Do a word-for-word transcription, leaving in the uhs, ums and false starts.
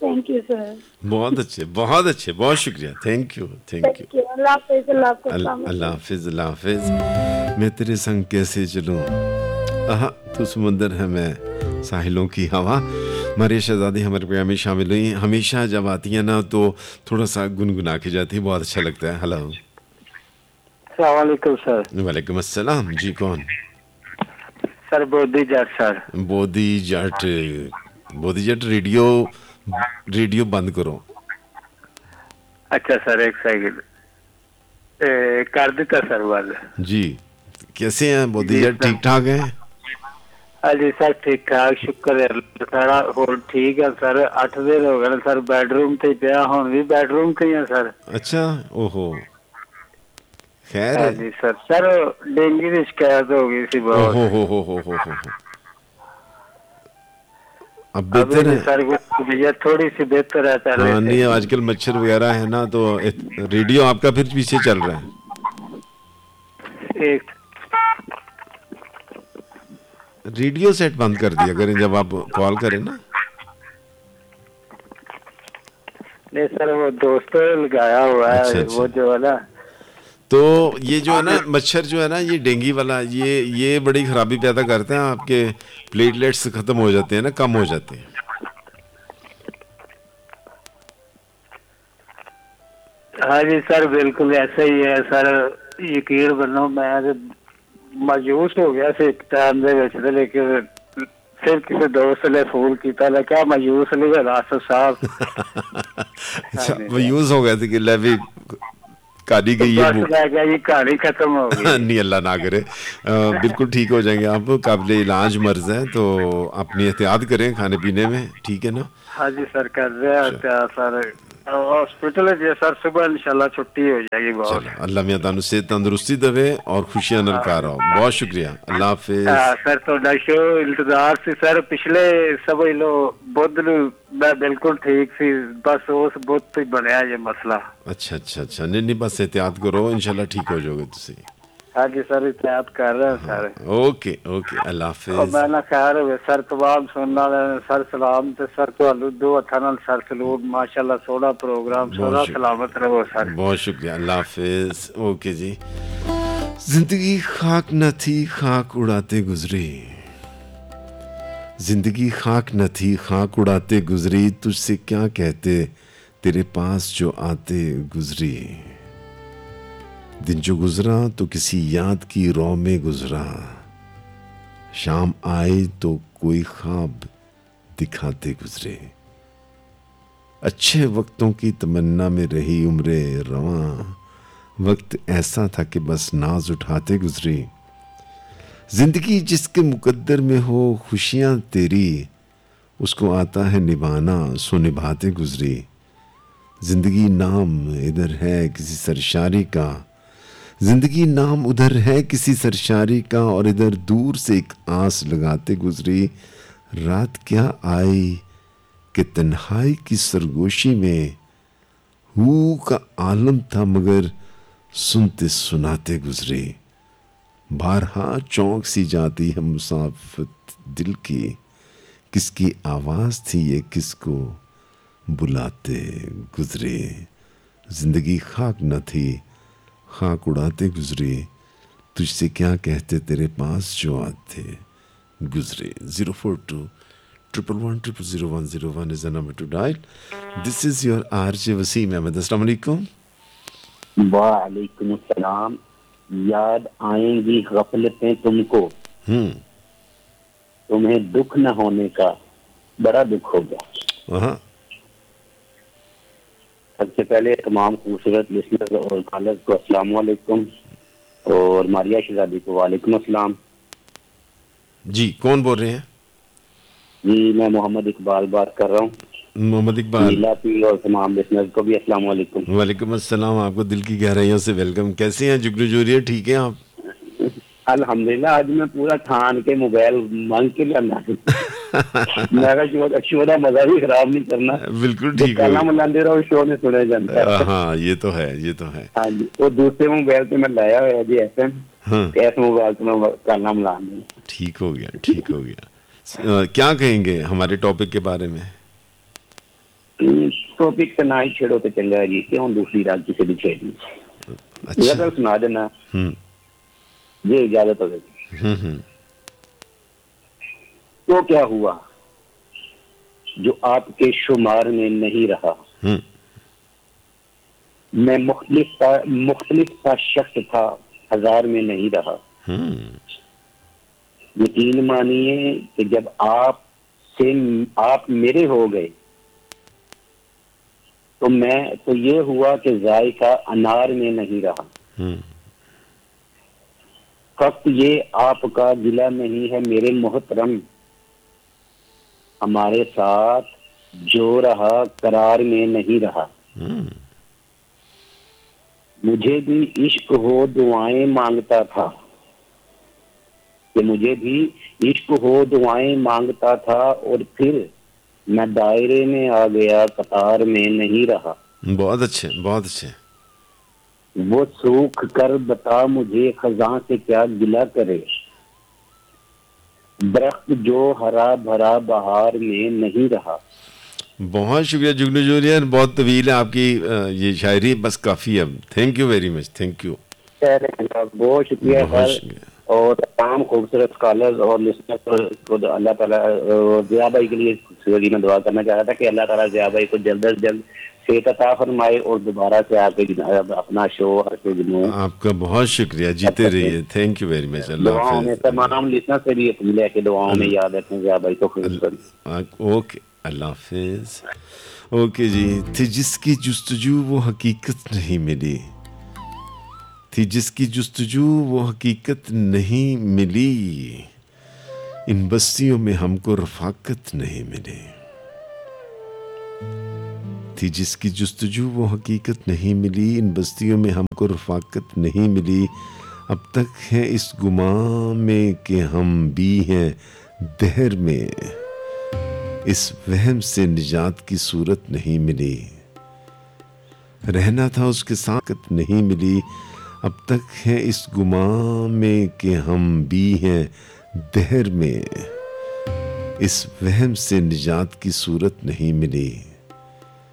Thank you sir. बहुत अच्छे, बहुत अच्छे, बहुत शुक्रिया, thank you, thank you. Thank you. अल्लाह हाफिज। अल्लाह हाफिज। अल- अल्लाह हाफिज, अल्लाह हाफिज। मैं तेरे संग कैसे चलूं, आहा तू समुंदर है मैं साहिलों की हवा। हमारी शहजादी हमारे प्रोग्राम में शामिल हुई। हमेशा जब आती है ना तो थोड़ा सा गुनगुना के जाती है, बहुत अच्छा लगता है। हेलो, अस्सलाम वालेकुम सर। वालेकुम अस्सलाम जी। कौन? सर बोधी जट सर। बोधी जट। बोधी जट, रेडियो रेडियो बंद करो। अच्छा सर, एक सेकंड कर दिता सर बंद जी, कैसे हैं बोधी जी जट? सर। ठीक ठाक हैं? हाँ जी सर, ठीक ठाक, शुक्र है सारा। और ठीक है सर, अठ दिन हो गए सर बेडरूम ते पिया, हुण भी बेडरूम ते ही है सर। अच्छा, ओहो, खैर हाँ है। जी सर। सर डेंगू की शिकायत हो गई थी बहुत। ओहो हो हो हो हो हो हो। अब अभी बेहतर भी है? सर भैया थोड़ी सी बेहतर है पहले हाँ से। नहीं, आजकल मच्छर वगैरह है ना, तो इत- रेडियो आपका फिर पीछे चल रहा है। एक रेडियो सेट बंद कर दिया करें जब आप कॉल करें ना। नहीं सर, वो दोस्तों ने लगाया हुआ अच्छा है, अच्छा। वो जो है ना। तो ये जो है ना मच्छर जो है ना, ये डेंगू वाला, ये ये बड़ी खराबी पैदा करते हैं। आपके प्लेटलेट्स खत्म हो जाते हैं ना, कम हो जाते हैं। हाँ जी सर, बिल्कुल ऐसा ही है सर। यकीन बनो, मैं मायूस हो गया से एक टाइम दे विच ते, लेकिन फिर किसी दोस्त ने फोन किया, मैं क्या मायूस नहीं होना असद साहब। हाँ अच्छा, जी वो सर। यूज हो गए थे कि ले भी कहानी गई ये बस बुक। मैं क्या, ये कहानी खत्म हो गई। नहीं, अल्लाह ना करे। अ, बिल्कुल ठीक हो जाएंगे आप। काबिल इलाज मर्ज है, तो अपनी एहतियात करें खाने पीने में, ठीक है ना? हाँ जी सर, कर रहे हैं चल- क्या सर। हॉस्पिटल है सर, सुबह इंशाल्लाह छुट्टी हो जाएगी बहुत। चलो, अल्लाह मियां तानू सेहत तंदुरुस्ती देवे और खुशियां नाल घर आओ। बहुत शुक्रिया, अल्लाह हाफिज। हाँ सर, थोड़ा शो इंतजार से सर। पिछले समझ लो बुध नूं मैं बिल्कुल ठीक सी, बस उस बुध तो ही बनया ये मसला। अच्छा अच्छा अच्छा, नहीं नहीं, बस एहतियात करो, इंशाल्लाह ठीक हो जाओगे तुसी। हाँ जी सर, एहतियात कर रहे हैं हाँ, सर। ओके ओके, अल्लाह और हाफिज। मैं ना खैर होवे सर, तमाम सुनने वाले सर सलाम ते सर तुहानू दो हत्थां नाल सर सलूट। माशाल्लाह सोहना प्रोग्राम, बहुत सोहना शुक्रिया, सलामत रहो सर। बहुत शुक्रिया, अल्लाह हाफिज। ओके जी। जिंदगी खाक न थी, खाक उड़ाते गुजरी। जिंदगी खाक न थी, खाक उड़ाते गुजरी। तुझसे क्या कहते, तेरे पास जो आते गुजरी। दिन जो गुजरा तो किसी याद की रौ में गुजरा। शाम आए तो कोई ख्वाब दिखाते गुजरे। अच्छे वक्तों की तमन्ना में रही उम्रे रवां। वक्त ऐसा था कि बस नाज उठाते गुजरी। जिंदगी जिसके मुकद्दर में हो खुशियां तेरी, उसको आता है निभाना, सो निभाते गुजरी। जिंदगी नाम इधर है किसी सरशारी का। जिंदगी नाम उधर है किसी सरशारी का, और इधर दूर से एक आस लगाते गुजरी। रात क्या आई कि तन्हाई की सरगोशी में हू का आलम था, मगर सुनते सुनाते गुजरे। बारहा चौंक सी जाती है मुसाफत दिल की, किसकी आवाज थी ये किसको बुलाते गुजरे। जिंदगी खाक न थी, खाक उड़ाते गुजरे। तुझसे क्या कहते, तेरे पास जो आते गुजरे। Zero four to triple one triple zero one zero one is the number two dial. This is your R J Wasim Ahmad. अस्सलाम वालेकुम। वालेकुम सलाम। याद आएंगी गफलतें तुमको, हम्म, तुम्हें दुख न होने का बड़ा दुख होगा। वहाँ सबसे पहले तमाम खूबसूरत लिसनर्स और कॉलर्स को अस्सलाम वालेकुम, और मारिया शहजादी को वालेकुम अस्सलाम। जी, कौन बोल रहे हैं? जी मैं मोहम्मद इकबाल बात कर रहा हूँ। मोहम्मद इकबाल। नीला पी और तमाम लिसनर्स को भी अस्सलाम वालेकुम। वालेकुम अस्सलाम, आपको दिल की गहराइयों से वेलकम। कैसे हैं जुगनू जोरिया, ठीक हैं आप? अल्हम्दुलिल्लाह, आज मैं पूरा ठान के मोबाइल मांग के लाना। मेरा शो शो का मजा भी खराब नहीं करना। बिल्कुल जो ठीक काला हो। मुलांदे रहो शो में सुना जाता है। हाँ, ये तो है, ये तो है। हाँ जी, वो दूसरे मोबाइल पे मैं लाया हुआ जी एफ एम। हाँ, ऐसे मोबाइल पे मैं काला मुलान। ठीक हो गया, ठीक हो गया। अ, क्या कहेंगे हमारे टॉपिक के बारे में? टॉपिक तो ना ही छेड़ो तो चंगा है जी, क्यों दूसरी रात किसी भी छेड़नी। अच्छा। अगर सुना देना हम्म ये इजाजत हो गई। हम्म हम्म तो क्या हुआ जो आपके शुमार में नहीं रहा, हम्म मैं मुख्तलिफ था मुख्तलिफ सा शख्स था, हजार में नहीं रहा। हम्म यकीन मानिए कि जब आप से आप मेरे हो गए तो मैं तो ये हुआ कि जायका अनार में नहीं रहा। हम्म फक्त ये आपका गिला नहीं है मेरे मोहतरम, हमारे साथ जो रहा करार में नहीं रहा। हम्म मुझे भी इश्क हो दुआएं मांगता था, कि मुझे भी इश्क हो दुआएं मांगता था, और फिर मैं दायरे में आ गया कतार में नहीं रहा। बहुत अच्छे बहुत अच्छे। वो सूख कर बता मुझे खजां से क्या गिला करे, दरख्त जो हरा भरा बहार में नहीं रहा। बहुत शुक्रिया जुगनू जूनियर, बहुत तवील है आपकी ये शायरी, बस काफ़ी है। Thank you very much, thank you, बहुत शुक्रिया सर। और तमाम खूबसूरत स्कॉलर्स और लिसनर्स को अल्लाह ताला, ज़िया भाई के लिए मैं दुआ करना चाह रहा था कि अल्लाह ताला ज़िया भाई को जल्द अज जल्द सेहत अता फरमाए और दोबारा से आके अपना शो आपका बहुत शुक्रिया, जीते रहिए। Thank you very much. अल्लाह हाफ़िज़। तमाम लिसनर्स से भी अपील है कि दुआओं में याद रखें ज़िया भाई को। ओके, अल्लाह हाफ़िज़। ओके जी। थी जिसकी जुस्तजू वो हकीकत नहीं मिली, थी जिसकी जुस्तजू वो हकीकत नहीं मिली, इन बस्तियों में हमको रफ़ाकत नहीं मिली। थी जिसकी जुस्तजू वो हकीकत नहीं मिली, इन बस्तियों में हमको रफ़ाकत नहीं मिली। अब तक है इस गुमान में कि हम भी हैं दहर में, इस वहम से निजात की सूरत नहीं मिली। रहना था उसके साथ नहीं मिली। अब तक है इस गुमान में कि हम भी हैं दहर में, इस वहम से निजात की सूरत नहीं मिली।